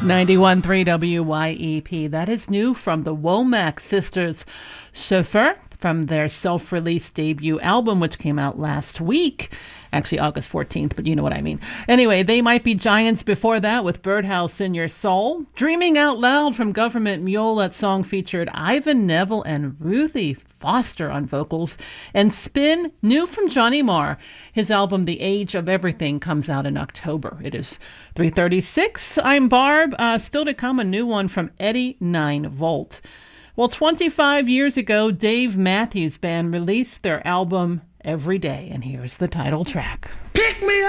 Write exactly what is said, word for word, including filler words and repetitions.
ninety-one point three W Y E P. That is new from the Womack Sisters. Chauffeur, from their self-released debut album, which came out last week. Actually, August fourteenth, but you know what I mean. Anyway, They Might Be Giants before that with Birdhouse in Your Soul. Dreaming Out Loud from Government Mule. That song featured Ivan Neville and Ruthie Foster on vocals. And Spin, new from Johnny Marr. His album The Age of Everything comes out in October. It is three thirty-six. I'm Barb. Uh, still to come, a new one from Eddie nine volt. Well, twenty-five years ago, Dave Matthews Band released their album Every Day, and here's the title track. Pick me